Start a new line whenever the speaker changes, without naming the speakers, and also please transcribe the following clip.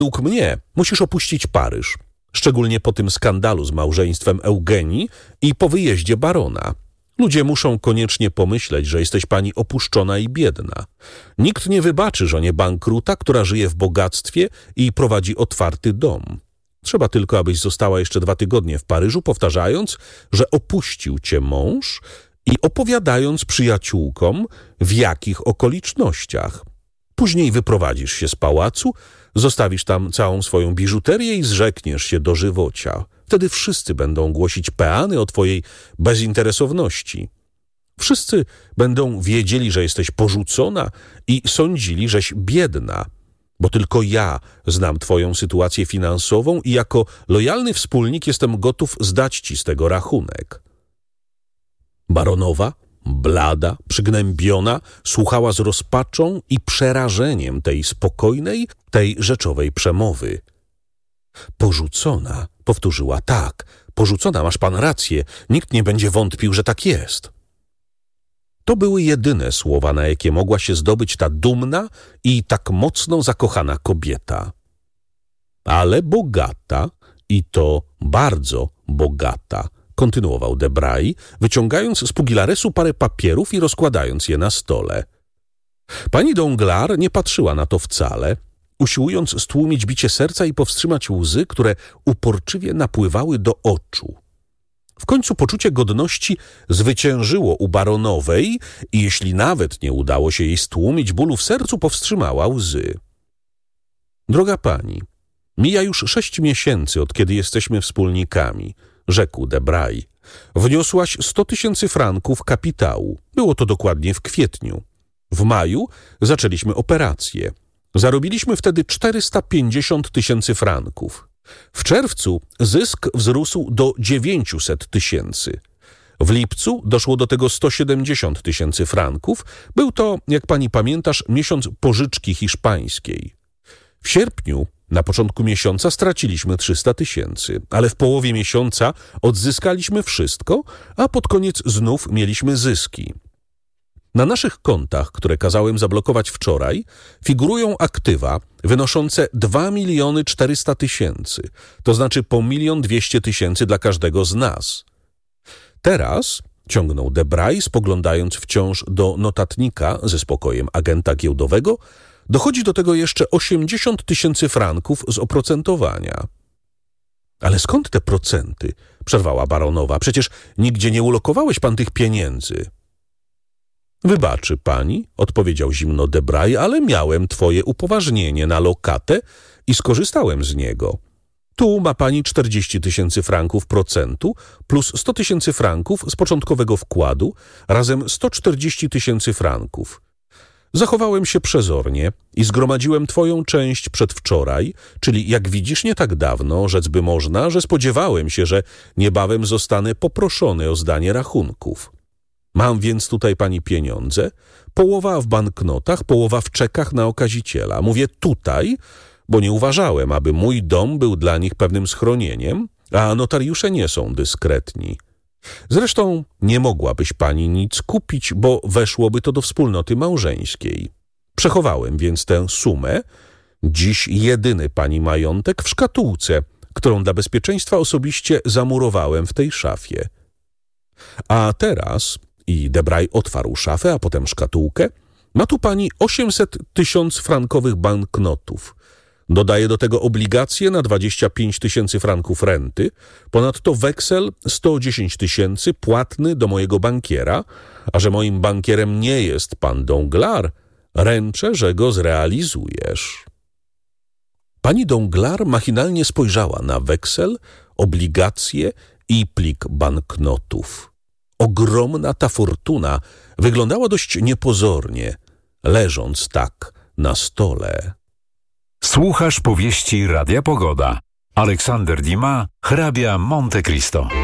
Według mnie musisz opuścić Paryż, szczególnie po tym skandalu z małżeństwem Eugenii i po wyjeździe barona. Ludzie muszą koniecznie pomyśleć, że jesteś pani opuszczona i biedna. Nikt nie wybaczy żonie bankruta, która żyje w bogactwie i prowadzi otwarty dom. Trzeba tylko, abyś została jeszcze 2 tygodnie w Paryżu, powtarzając, że opuścił cię mąż i opowiadając przyjaciółkom, w jakich okolicznościach. Później wyprowadzisz się z pałacu, zostawisz tam całą swoją biżuterię i zrzekniesz się dożywocia. Wtedy wszyscy będą głosić peany o twojej bezinteresowności. Wszyscy będą wiedzieli, że jesteś porzucona i sądzili, żeś biedna, bo tylko ja znam twoją sytuację finansową i jako lojalny wspólnik jestem gotów zdać ci z tego rachunek. Baronowa, blada, przygnębiona, słuchała z rozpaczą i przerażeniem tej spokojnej, tej rzeczowej przemowy. Porzucona, powtórzyła, tak, porzucona, masz pan rację, nikt nie będzie wątpił, że tak jest. To były jedyne słowa, na jakie mogła się zdobyć ta dumna i tak mocno zakochana kobieta. Ale bogata, i to bardzo bogata, kontynuował Debray, wyciągając z pugilaresu parę papierów i rozkładając je na stole. Pani Danglars nie patrzyła na to wcale, usiłując stłumić bicie serca i powstrzymać łzy, które uporczywie napływały do oczu. W końcu poczucie godności zwyciężyło u baronowej i jeśli nawet nie udało się jej stłumić bólu w sercu, powstrzymała łzy. Droga pani, mija już 6 miesięcy, od kiedy jesteśmy wspólnikami, rzekł Debray. Wniosłaś 100 000 franków kapitału. Było to dokładnie w kwietniu. W maju zaczęliśmy operację. Zarobiliśmy wtedy 450 000 franków. W czerwcu zysk wzrósł do 900 000. W lipcu doszło do tego 170 000 franków. Był to, jak pani pamiętasz, miesiąc pożyczki hiszpańskiej. W sierpniu, na początku miesiąca, straciliśmy 300 000, ale w połowie miesiąca odzyskaliśmy wszystko, a pod koniec znów mieliśmy zyski. Na naszych kontach, które kazałem zablokować wczoraj, figurują aktywa wynoszące 2 400 000, to znaczy po 1 200 000 dla każdego z nas. Teraz, ciągnął Debray, spoglądając wciąż do notatnika ze spokojem agenta giełdowego, dochodzi do tego jeszcze 80 000 franków z oprocentowania. Ale skąd te procenty? Przerwała baronowa. Przecież nigdzie nie ulokowałeś pan tych pieniędzy. Wybaczy pani, odpowiedział zimno Debray, ale miałem twoje upoważnienie na lokatę i skorzystałem z niego. Tu ma pani 40 000 franków procentu plus 100 000 franków z początkowego wkładu, razem 140 000 franków. Zachowałem się przezornie i zgromadziłem twoją część przedwczoraj, czyli jak widzisz nie tak dawno, rzec by można, że spodziewałem się, że niebawem zostanę poproszony o zdanie rachunków. Mam więc tutaj pani pieniądze, połowa w banknotach, połowa w czekach na okaziciela. Mówię tutaj, bo nie uważałem, aby mój dom był dla nich pewnym schronieniem, a notariusze nie są dyskretni. Zresztą nie mogłabyś pani nic kupić, bo weszłoby to do wspólnoty małżeńskiej. Przechowałem więc tę sumę, dziś jedyny pani majątek, w szkatułce, którą dla bezpieczeństwa osobiście zamurowałem w tej szafie. A teraz, i Debray otwarł szafę, a potem szkatułkę, ma tu pani 800 000 frankowych banknotów. Dodaję do tego obligacje na 25 000 franków renty, ponadto weksel 110 000 płatny do mojego bankiera, a że moim bankierem nie jest pan Danglars, ręczę, że go zrealizujesz. Pani Danglars machinalnie spojrzała na weksel, obligacje i plik banknotów. Ogromna ta fortuna wyglądała dość niepozornie, leżąc tak na stole.
Słuchasz powieści Radia Pogoda. Aleksander Dumas, hrabia Monte Cristo.